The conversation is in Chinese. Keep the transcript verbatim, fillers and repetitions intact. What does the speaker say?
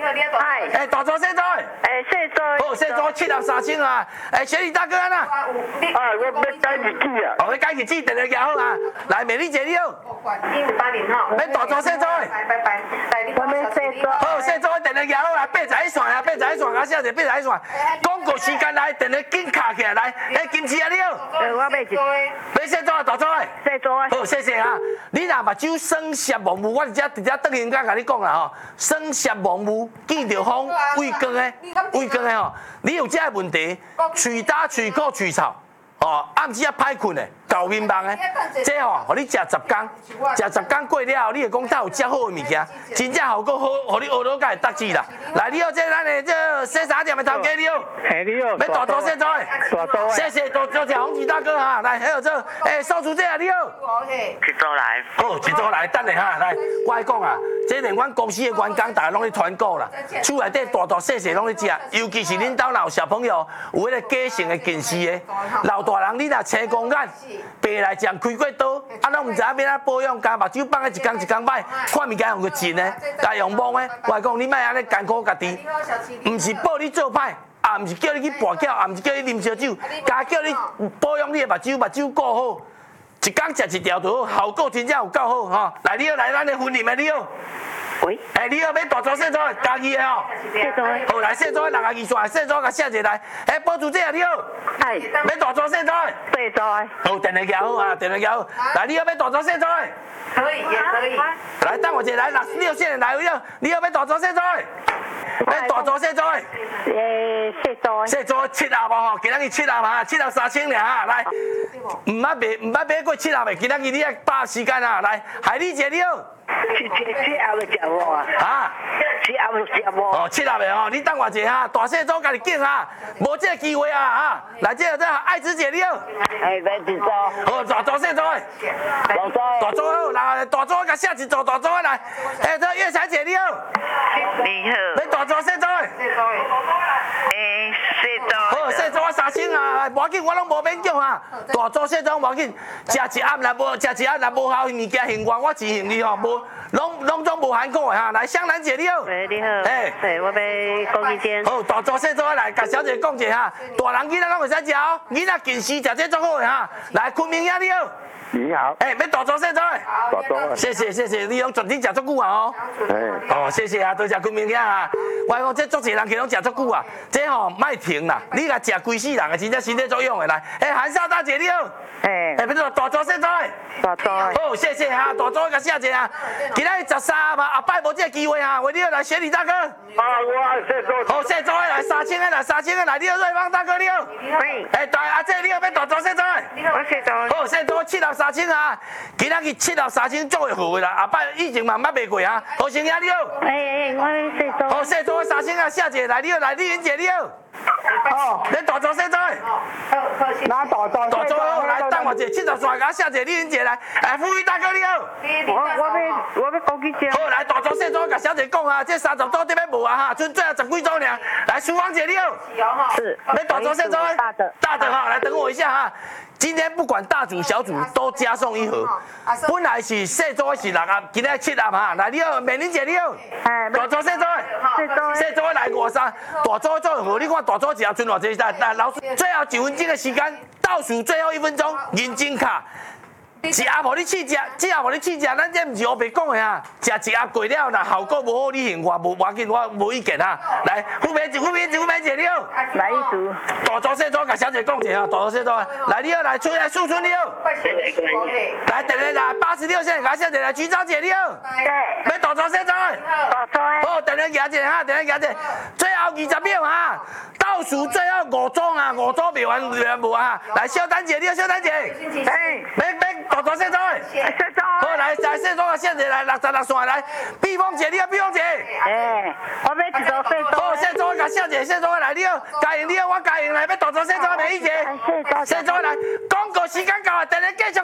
嗨，哎，大桌谢座， 哎，谢座， 好，谢座七十三千啊！哎，小李大哥啊， 啊，我要改日子啊！ 哦，你改日子定了好啊！来，美丽姐你好，要大桌谢座， 拜拜，我要谢座， 好，谢座定了好啊！八十一线啊，八十一线啊，小姐八十一线，广告时间来，定了紧卡起来，来，哎，金翅啊你好， 呃，我要一， 要谢座啊，大桌诶， 谢座啊！ 好，谢谢啊！你若目睭生涩盲目，我直接直接等人家甲你讲啦吼，生涩盲目，见着风，畏光诶，畏光诶吼，你有这个问题，喙焦、喙苦、喙臭，哦，暗时啊歹困诶，搞面盲诶，这吼，互你食十天，食十天过了后，你会讲它有遮好诶物件，真正效果好，互你学到甲会得志啦。来，你好，这咱诶这洗衫店诶头家你好， 哎，你好， 要大桌谢座诶， 大桌， 谢谢多多谢洪吉大哥哈，来还有这诶收厨这啊你好。 去做来， 好，一组来，等下哈，来，我来讲啊，这连阮公司的员工，大家拢咧团购啦，厝内底大大细细拢咧食，尤其是恁兜若有小朋友，有迄个假性的近视的，老大人你若青光眼，白来将开过刀，啊，拢毋知影要安保养，加目睭放个一工一工摆，看物件用个真的，家用摸的，我来讲你莫安尼艰苦家己，毋是报你做歹。啊，毋是叫你去跋筊，啊，毋是叫你啉烧酒，加叫你保养你的目睭，目睭顾好。一工食一条就好，效果真正有够好吼！来，你好，来咱的婚礼的你好。 喂。 哎，你好，要大桌谢座，家己的吼。 谢座。 好，来谢座六十二线，谢座甲写一来。哎，保主姐你好。 嗨。 要大桌谢座。 谢座。 好，电话好啊，电话好。来，你好，要大桌谢座。 可以，也可以。 来，等我一下来，六六线来位了，你好，要大桌谢座。要大桌谢座。 诶，谢座。 谢座七啊无吼，今仔日七啊嘛，七啊三千尔哈，来。唔捌卖，唔捌买过七啊的，今仔日你爱把握时间啊，来，海丽姐你好。 七七七后的食无啊？ 啊？ 七后的食无？ 哦，七啊的吼，你等我一下哈，大细组家己拣哈，无这个机会啊哈。来，这个这爱芝姐你好。 哎，来一组。 好，大大细组的。 大组。 大组好，来大组甲写一组大组来。哎，这月彩姐你好。 你好。 要大组细组的。 诶，谢座。 好，细组啊三千啊，无要紧，我拢无免叫哈。大组细组无要紧，食一暗若无食一暗若无效物件行我，我自行你吼无。拢拢总无含苦的哈，来香兰姐你好。 喂，你好。 哎， 对，我要讲一件。 好，大桌细桌来，甲小姐讲者哈，大人囡仔拢会使食哦，囡仔近视食这足好的哈。来，昆明仔你好。 你好。 哎，要大桌细桌的。 大桌。 谢谢谢谢，你拢昨天食足久啊哦。 哎。 哦，谢谢啊，多谢昆明仔啊。我讲这足侪人去拢食足久啊，这吼莫停啦，你甲食规世人的真正身体作用的来。哎，韩少大姐你好。 哎。 哎，要大桌细桌的。 大桌。 好，谢谢哈，大桌甲写者啊。今仔日十三嘛，后摆无这个机会哈，为你好来雪里大哥。 啊，我爱谢座。 好，谢座来三千个来，三千个来，你好，瑞芳大哥你好。 喂。 哎，大阿姐你好，要大桌谢座。 我谢座。 好，谢座七六三千啊，今仔日七六三千做会好的啦，后摆以前嘛捌卖过啊。好，生兄你好。 哎哎，我谢座。 好，谢座三千啊，谢姐来，你好，来丽云姐你好。 哦。 你大桌谢座。 拿大桌。 大桌好，来等我一下，七十三个谢姐丽云姐来，哎，富裕大哥你好。 我我要我要讲几件。 好，来大桌谢座，甲小姐讲啊，这三十桌这边无啊哈，剩最后十几桌尔。来，淑芳姐你好。 是。 要大桌谢座。 大的。 大的哈，来等我一下哈。今天不管大组小组都加送一盒，本来是细桌是六盒，今天七盒哈。来，你好，美玲姐你好。 哎。 大桌细桌。 细桌。 细桌来五三，大桌做好，你看大桌只要剩偌济？来来，老师，最后一分钟的时间，倒数最后一分钟，认真卡。一盒无你试食，只盒无你试食，咱这毋是黑白讲的啊。食一盒过了，若效果无好，你嫌我无要紧，我无意见哈。来，副美姐，副美姐，副美姐你好。 来一组。 大桌细桌，甲小姐讲者哈，大桌细桌。来，你好，来出来，素春你好。来，等下来八十六线，甲小姐来，菊昭姐你好。 对。 要大桌细桌。 大桌。 好，等下举者哈，等下举者，最后二十秒哈，倒数最后五组啊，五组未完完无啊。来，小丹姐你好，小丹姐。 哎。 要要大桌细桌。 谢座。 好，来，来细桌啊，小姐来，六十六线来，碧凤姐你好，碧凤姐。 哎，我要一桌细桌。 好，细桌甲小姐，细桌来，你好，嘉莹你好，我嘉莹来，要大桌细桌美丽姐。 细桌。 细桌来，广告时间到啊，等下继续。